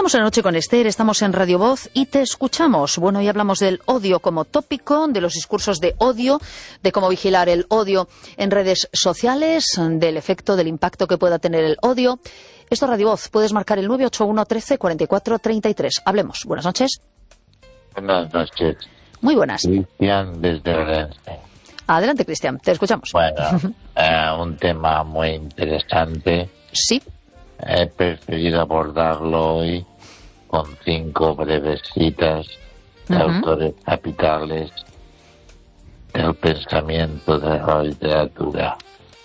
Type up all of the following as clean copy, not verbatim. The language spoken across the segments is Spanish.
Estamos en Noche con Esther, estamos en Radio Voz y te escuchamos. Bueno, hoy hablamos del odio como tópico, de los discursos de odio, de cómo vigilar el odio en redes sociales, del efecto, del impacto que pueda tener el odio. Esto es Radio Voz, puedes marcar el 981 13 44 33. Hablemos. Buenas noches. Buenas noches. Muy buenas. Cristian desde Orense. Adelante, Cristian, te escuchamos. Bueno, un tema muy interesante. Sí. He preferido abordarlo hoy con 5 breves citas de autores capitales del pensamiento de la literatura.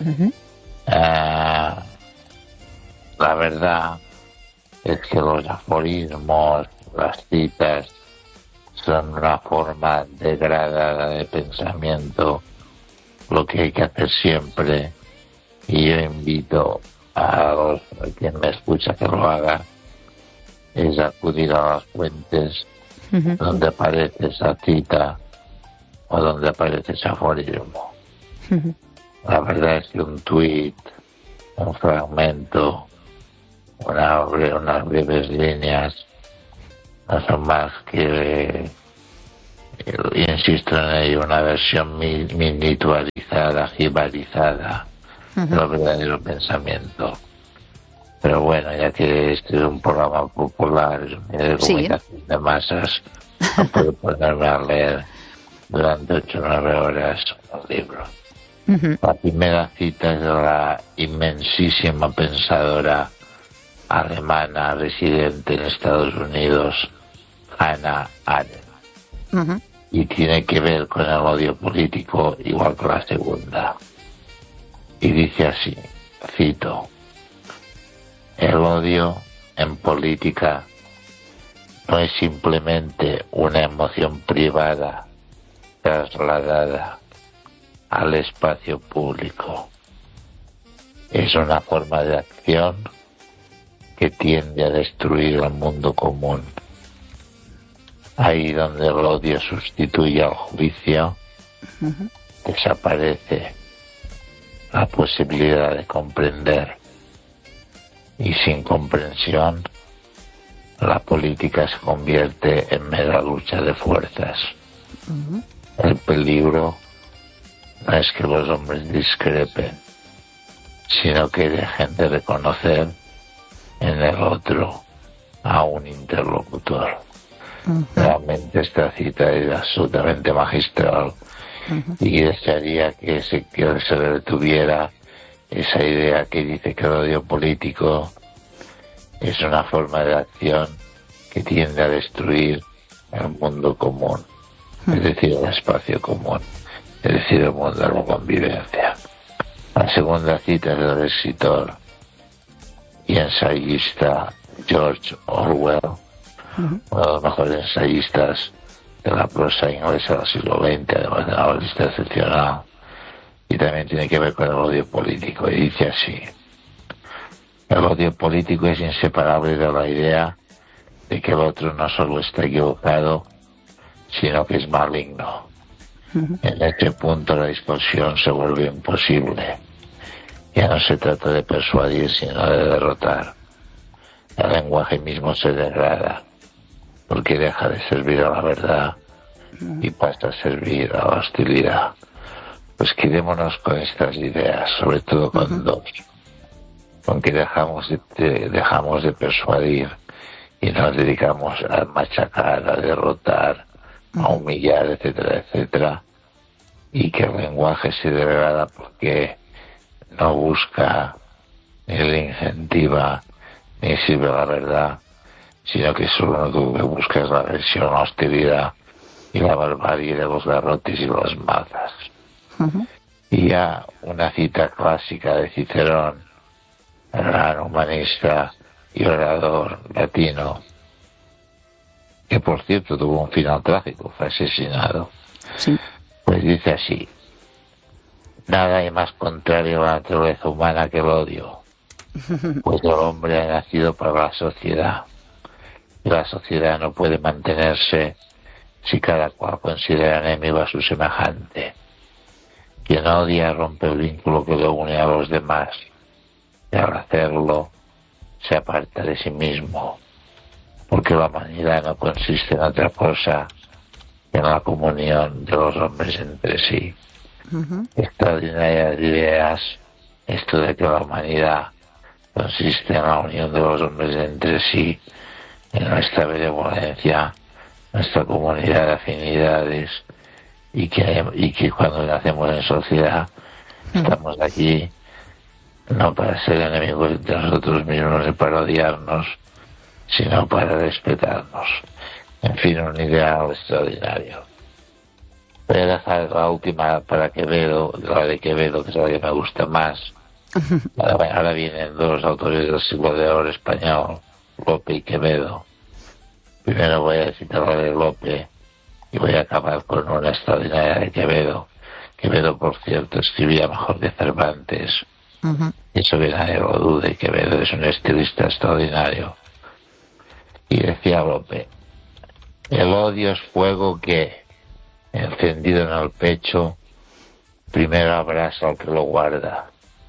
La verdad es que los aforismos, las citas, son una forma degradada de pensamiento. Lo que hay que hacer siempre, y yo invito a quien me escucha que lo haga, es acudir a las fuentes donde aparece esa cita o donde aparece ese aforismo. La verdad es que un tuit, un fragmento, unas breves líneas no son más que, insisto en ello, una versión miniaturizada, jibarizada del verdadero pensamiento. Pero bueno, ya que este es un programa popular, de comunicación de masas, no puedo ponerme a leer durante 8 o 9 horas un libro. La primera cita es de la inmensísima pensadora alemana residente en Estados Unidos, Hannah Arendt. Y tiene que ver con el odio político, igual que la segunda. Y dice así, cito: el odio en política no es simplemente una emoción privada trasladada al espacio público. Es una forma de acción que tiende a destruir el mundo común. Ahí donde el odio sustituye al juicio, desaparece la posibilidad de comprender. Y sin comprensión, la política se convierte en mera lucha de fuerzas. El peligro no es que los hombres discrepen, sino que dejen de reconocer en el otro a un interlocutor. Realmente esta cita es absolutamente magistral y desearía que se retuviera esa idea que dice que el odio político es una forma de acción que tiende a destruir el mundo común, es decir, el espacio común, es decir, el mundo de la convivencia. La segunda cita es del escritor y ensayista George Orwell, uno de los mejores ensayistas de la prosa inglesa del siglo XX, además de una novelista excepcional, y también tiene que ver con el odio político, y dice así: el odio político es inseparable de la idea de que el otro no solo está equivocado, sino que es maligno. En este punto la discusión se vuelve imposible. Ya no se trata de persuadir, sino de derrotar. El lenguaje mismo se degrada, porque deja de servir a la verdad y pasa a servir a la hostilidad. Pues quedémonos con estas ideas, sobre todo con dos, con que dejamos de persuadir y nos dedicamos a machacar, a derrotar, a humillar, etcétera, etcétera, y que el lenguaje se degrada porque no busca ni le incentiva ni sirve la verdad, sino que solo lo que busca es la agresión, la hostilidad y la barbarie de los garrotes y las mazas. Y ya una cita clásica de Cicerón, el gran humanista y orador latino, que por cierto tuvo un final trágico, fue asesinado. Pues dice así: nada hay más contrario a la naturaleza humana que el odio, pues el hombre ha nacido para la sociedad, y la sociedad no puede mantenerse si cada cual considera enemigo a su semejante. Quien odia rompe el vínculo que lo une a los demás, y al hacerlo se aparta de sí mismo. porque la humanidad no consiste en otra cosa que en la comunión de los hombres entre sí. Extraordinarias ideas, esto de que la humanidad consiste en la unión de los hombres entre sí, en nuestra benevolencia, nuestra comunidad de afinidades, y que cuando nacemos en sociedad estamos aquí no para ser enemigos de nosotros mismos ni para odiarnos, sino para respetarnos. En fin, un ideal extraordinario. Voy a dejar la última para Quevedo, la de Quevedo, que es la que me gusta más. Ahora vienen dos autores del siglo de oro español, Lope y Quevedo. Primero voy a citar la de Lope y voy a acabar con una extraordinaria de Quevedo. Quevedo, por cierto, escribía mejor que Cervantes. Eso que nadie lo dude. Quevedo es un estilista extraordinario. Y decía Lope: el odio es fuego que, encendido en el pecho, primero abrasa al que lo guarda.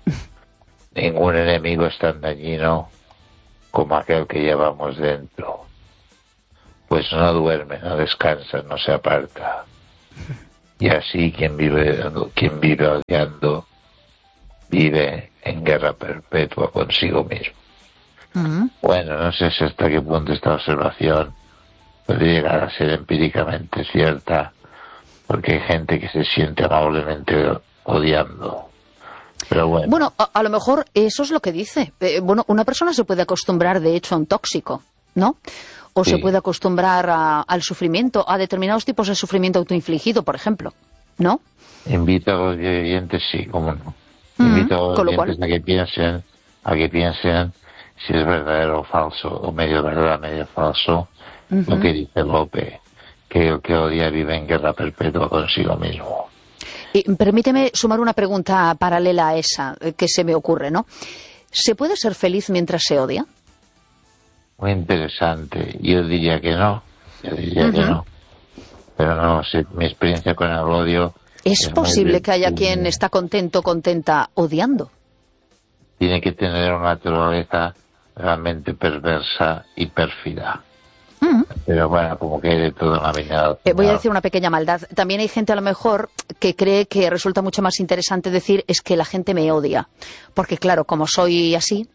Ningún enemigo es tan dañino como aquel que llevamos dentro, pues no duerme, no descansa, no se aparta. Y así quien vive odiando vive en guerra perpetua consigo mismo. Bueno, no sé si hasta qué punto esta observación puede llegar a ser empíricamente cierta, porque hay gente que se siente amablemente odiando. Pero bueno, a lo mejor eso es lo que dice. Bueno, una persona se puede acostumbrar, de hecho, a un tóxico, ¿no? O se puede acostumbrar al sufrimiento, a determinados tipos de sufrimiento autoinfligido, por ejemplo, ¿no? Invito a los oyentes, sí, cómo no. Invito a los oyentes a que piensen si es verdadero o falso, o medio verdad, medio falso, lo que dice Lope, que el que odia vive en guerra perpetua consigo mismo. Y permíteme sumar una pregunta paralela a esa que se me ocurre, ¿no? ¿Se puede ser feliz mientras se odia? Muy interesante. Yo diría que no. Pero no sé, mi experiencia con el odio... ¿Es posible que haya quien está contento, contenta, odiando? Tiene que tener una naturaleza realmente perversa y pérfida. Pero bueno, como que hay de todo en la vida. Voy a decir una pequeña maldad. También hay gente a lo mejor que cree que resulta mucho más interesante decir es que la gente me odia. Porque claro, como soy así...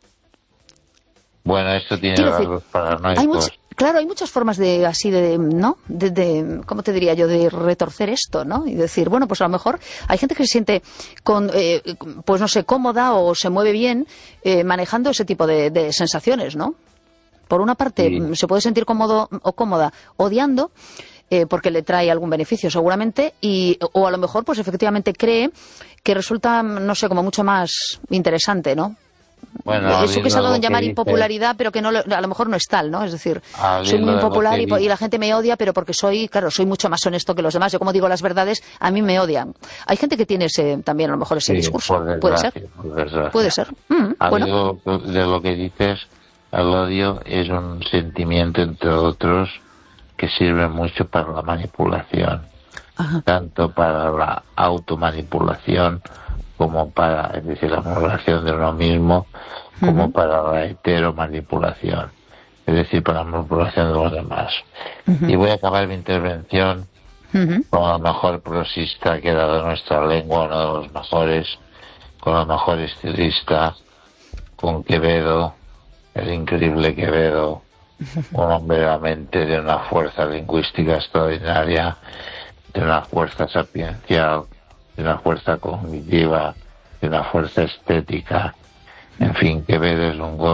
Bueno, esto tiene rasgos paranoicos. Claro, hay muchas formas de así de, ¿no? De ¿cómo te diría yo? De retorcer esto, ¿no? Y decir, bueno, pues a lo mejor hay gente que se siente pues no sé, cómoda o se mueve bien manejando ese tipo de sensaciones, ¿no? Por una parte, se puede sentir cómodo o cómoda odiando porque le trae algún beneficio seguramente o a lo mejor pues efectivamente cree que resulta, no sé, como mucho más interesante, ¿no? Bueno, eso que se ha dado en llamar impopularidad, pero que no, a lo mejor no es tal, ¿no? Es decir, soy muy impopular y la gente me odia, pero porque soy mucho más honesto que los demás. Yo, como digo las verdades, a mí me odian. Hay gente que tiene también, a lo mejor, ese discurso. ¿Puede ser? Puede ser. Bueno. De lo que dices, el odio es un sentimiento, entre otros, que sirve mucho para la manipulación. Tanto para la automanipulación como para, es decir, la manipulación de uno mismo, como para la heteromanipulación, es decir, para la manipulación de los demás. Y voy a acabar mi intervención con el mejor prosista que ha dado nuestra lengua, uno de los mejores, con el mejor estilista, con Quevedo, el increíble Quevedo, un hombre realmente de una fuerza lingüística extraordinaria, de una fuerza sapiencial, de una fuerza cognitiva, de una fuerza estética. En fin, Quevedo es un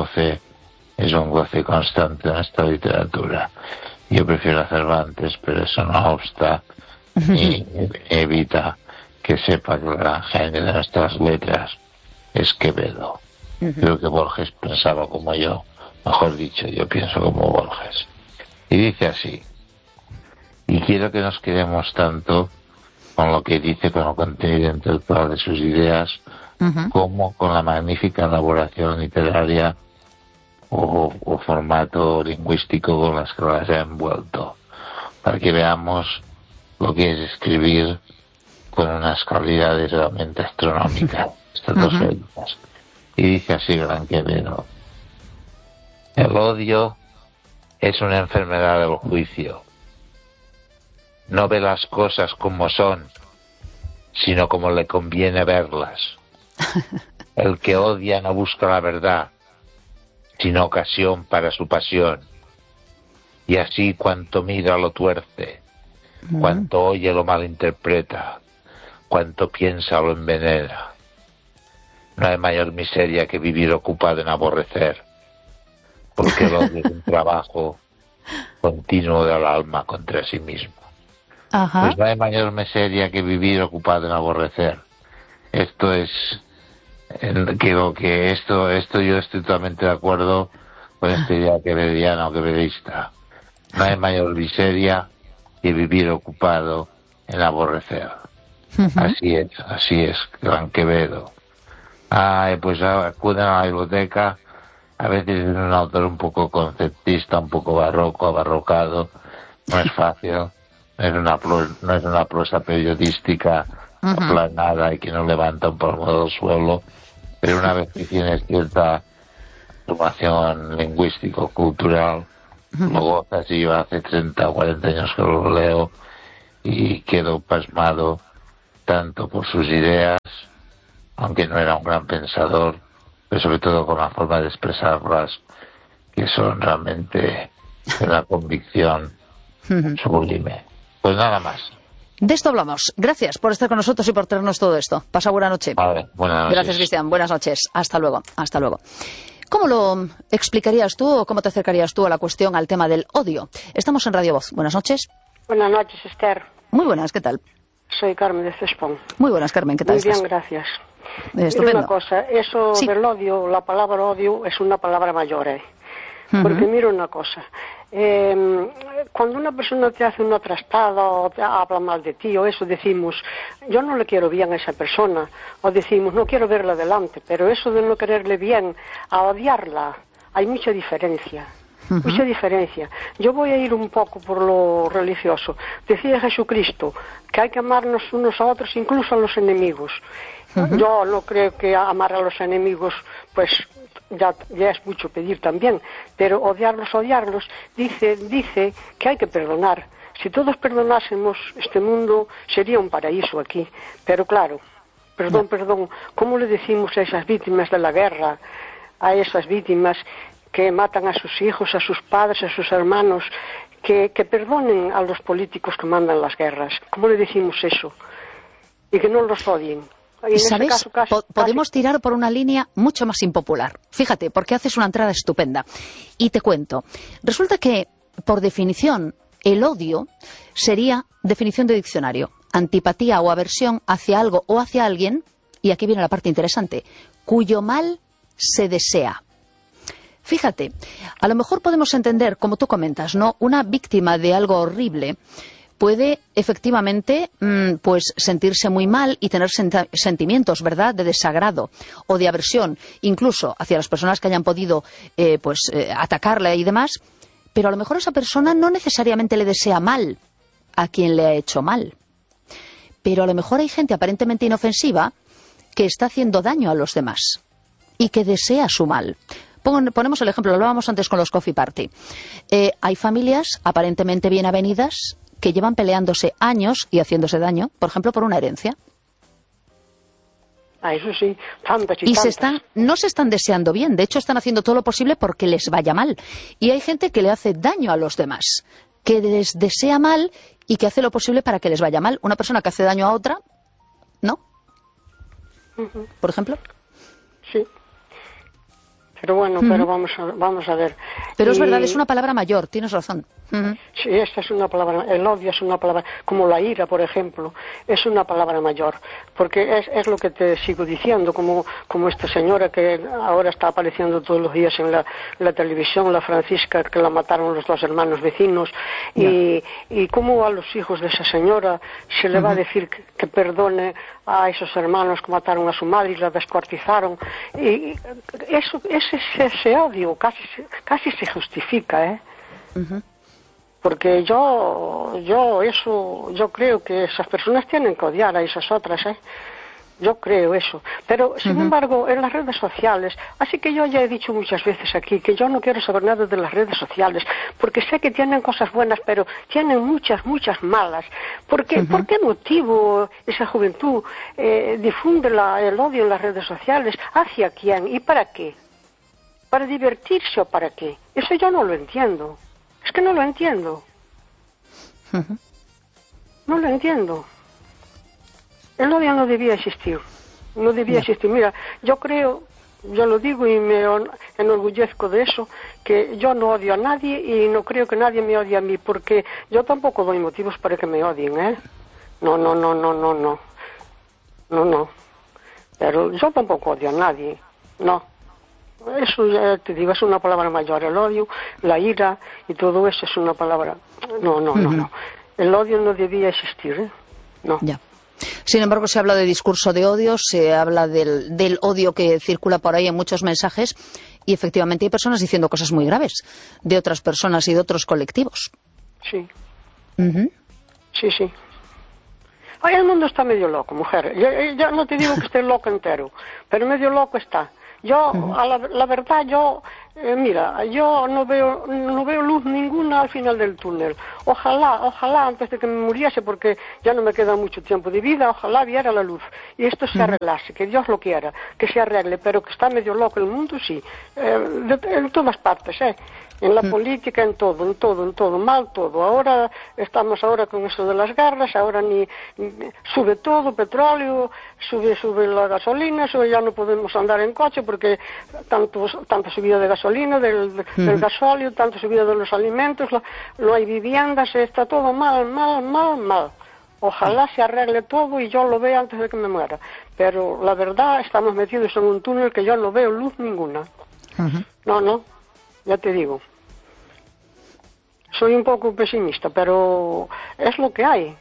goce constante en esta literatura. Yo prefiero a Cervantes, pero eso no obsta ni evita que sepa que el gran genio de nuestras letras es Quevedo. Creo que Borges pensaba como yo, mejor dicho, yo pienso como Borges. Y dice así: y quiero que nos quedemos tanto con lo que dice, con el contenido intelectual de sus ideas, como con la magnífica elaboración literaria o formato lingüístico con las que las ha envuelto, para que veamos lo que es escribir con unas calidades realmente astronómicas, estratosféricas. Y dice así Gran Quevedo: el odio es una enfermedad del juicio. No ve las cosas como son, sino como le conviene verlas. El que odia no busca la verdad, sino ocasión para su pasión. Y así cuanto mira lo tuerce, cuanto oye lo malinterpreta, cuanto piensa lo envenena. No hay mayor miseria que vivir ocupado en aborrecer, porque el odio es un trabajo continuo del alma contra sí mismo. Ajá. Pues no hay mayor miseria que vivir ocupado en aborrecer. Esto es, creo que esto yo estoy totalmente de acuerdo con esta idea queverdiana o quevedista. No hay mayor miseria que vivir ocupado en aborrecer. Así es, Gran Quevedo. Pues acuden a la biblioteca. A veces es un autor un poco conceptista, un poco barroco, abarrocado. No es fácil. No es una prosa periodística aplanada y que no levanta un palmo del suelo, pero una vez que tienes cierta formación lingüístico-cultural, lo gozas. Y yo hace 30 o 40 años que lo leo y quedo pasmado tanto por sus ideas, aunque no era un gran pensador, pero sobre todo con la forma de expresarlas, que son realmente de una convicción sublime. Pues nada más. De esto hablamos. Gracias por estar con nosotros y por traernos todo esto. Pasa buena noche. Vale, buenas noches. Gracias, Cristian. Buenas noches. Hasta luego. Hasta luego. ¿Cómo lo explicarías tú o cómo te acercarías tú a la cuestión, al tema del odio? Estamos en Radio Voz. Buenas noches. Buenas noches, Esther. Muy buenas, ¿qué tal? Soy Carmen de Cespón. Muy buenas, Carmen, ¿qué tal Muy bien, estás? gracias. Estupendo. Una cosa, eso Sí. del odio, la palabra odio es una palabra mayor, Porque mira una cosa, cuando una persona te hace una trastada o te habla mal de ti o eso, decimos, yo no le quiero bien a esa persona, o decimos, no quiero verla delante, pero eso de no quererle bien a odiarla, hay mucha diferencia. Mucha diferencia. Yo voy a ir un poco por lo religioso. Decía Jesucristo que hay que amarnos unos a otros, incluso a los enemigos. Yo no creo que amar a los enemigos, pues ya es mucho pedir también, pero odiarlos, dice que hay que perdonar. Si todos perdonásemos, este mundo sería un paraíso aquí. Pero claro, perdón, ¿cómo le decimos a esas víctimas de la guerra, a esas víctimas que matan a sus hijos, a sus padres, a sus hermanos, que perdonen a los políticos que mandan las guerras? ¿Cómo le decimos eso? Y que no los odien. Y en ¿sabes? ese caso, Podemos tirar por una línea mucho más impopular. Fíjate, porque haces una entrada estupenda. Y te cuento. Resulta que, por definición, el odio sería, definición de diccionario, antipatía o aversión hacia algo o hacia alguien, y aquí viene la parte interesante, cuyo mal se desea. Fíjate, a lo mejor podemos entender, como tú comentas, ¿no? Una víctima de algo horrible puede efectivamente pues sentirse muy mal y tener sentimientos, ¿verdad?, de desagrado o de aversión, incluso hacia las personas que hayan podido atacarle y demás, pero a lo mejor esa persona no necesariamente le desea mal a quien le ha hecho mal. Pero a lo mejor hay gente aparentemente inofensiva que está haciendo daño a los demás y que desea su mal. Ponemos el ejemplo, lo hablábamos antes con los Coffee Party. Hay familias aparentemente bien avenidas que llevan peleándose años y haciéndose daño, por ejemplo, por una herencia. Eso sí, tantas y tantas. No se están deseando bien, de hecho están haciendo todo lo posible porque les vaya mal. Y hay gente que le hace daño a los demás, que les desea mal y que hace lo posible para que les vaya mal. Una persona que hace daño a otra, ¿no? Por ejemplo. Sí. Pero bueno, pero vamos a ver. Pero es verdad, es una palabra mayor, tienes razón. Sí, esta es una palabra, el odio es una palabra, como la ira, por ejemplo, es una palabra mayor, porque es lo que te sigo diciendo, como esta señora que ahora está apareciendo todos los días en la televisión, la Francisca, que la mataron los dos hermanos vecinos, y cómo a los hijos de esa señora se le va a decir que perdone a esos hermanos que mataron a su madre y la descuartizaron, y ese odio casi se justifica, porque yo creo que esas personas tienen que odiar a esas otras, Yo creo eso, pero sin embargo en las redes sociales, así que yo ya he dicho muchas veces aquí que yo no quiero saber nada de las redes sociales, porque sé que tienen cosas buenas, pero tienen muchas malas. ¿Por qué motivo esa juventud difunde el odio en las redes sociales? ¿Hacia quién y para qué? ¿Para divertirse o para qué? Eso yo no lo entiendo. Es que no lo entiendo. No lo entiendo. El odio no debía existir. No debía existir. Mira, yo creo, yo lo digo y me enorgullezco de eso, que yo no odio a nadie y no creo que nadie me odie a mí, porque yo tampoco doy motivos para que me odien, ¿eh? No. Pero yo tampoco odio a nadie. No. Eso ya te digo, es una palabra mayor. El odio, la ira y todo eso es una palabra... No. El odio no debía existir, ¿eh? No. Ya. Sin embargo, se habla de discurso de odio, se habla del odio que circula por ahí en muchos mensajes y efectivamente hay personas diciendo cosas muy graves de otras personas y de otros colectivos. Sí. Sí. Ay, el mundo está medio loco, mujer. Yo no te digo que esté loco entero, pero medio loco está. Yo, la verdad, mira, yo no veo luz ninguna al final del túnel. Ojalá antes de que me muriese, porque ya no me queda mucho tiempo de vida, ojalá viera la luz y esto se arreglase, que Dios lo quiera, que se arregle, pero que está medio loco el mundo, sí, en todas partes, en la política, en todo, mal todo. Ahora estamos con eso de las guerras, ahora sube todo, petróleo, sube la gasolina, ya no podemos andar en coche porque tanta subida de gasolina, del gasóleo, tanta subida de los alimentos, no hay viviendas, está todo mal. Ojalá se arregle todo y yo lo vea antes de que me muera. Pero la verdad, estamos metidos en un túnel que yo no veo luz ninguna. No, ya te digo. Soy un poco pesimista, pero es lo que hay.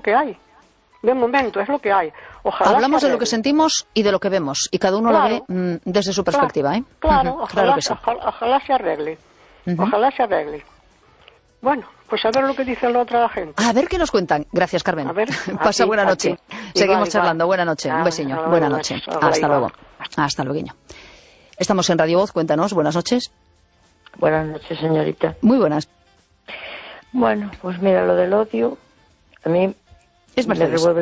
De momento, es lo que hay. Ojalá hablamos de lo que sentimos y de lo que vemos, y cada uno lo ve desde su perspectiva, ¿eh? Claro, claro que sí. Ojalá se arregle. Ojalá se arregle. Bueno, pues a ver lo que dice la otra gente. A ver qué nos cuentan. Gracias, Carmen. A ver, pasa buena noche. Seguimos charlando. Igual. Buena noche. Un besiño. Buena noche. Hasta luego. Hasta luego. Estamos en Radio Voz. Cuéntanos. Buenas noches. Buenas noches, señorita. Muy buenas. Bueno, pues mira, lo del odio, a mí me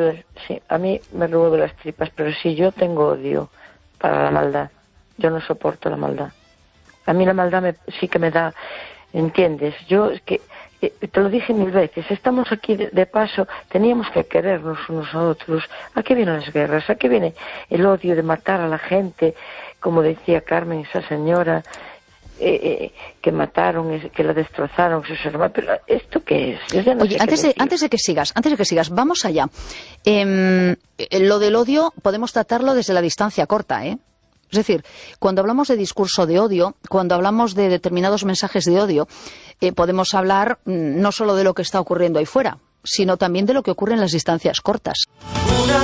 revuelve las tripas, pero si yo tengo odio para la maldad, yo no soporto la maldad. A mí la maldad sí que me da, ¿entiendes? Yo es que, te lo dije 1000 veces, estamos aquí de paso, teníamos que querernos unos a otros. ¿A qué vienen las guerras? ¿A qué viene el odio de matar a la gente? Como decía Carmen, esa señora... que mataron, que la destrozaron sus hermanos, pero ¿esto qué es? Yo ya no Oye, sé antes de que sigas, vamos allá. Lo del odio podemos tratarlo desde la distancia corta, ¿eh? Es decir, cuando hablamos de discurso de odio, cuando hablamos de determinados mensajes de odio, podemos hablar no solo de lo que está ocurriendo ahí fuera, sino también de lo que ocurre en las distancias cortas.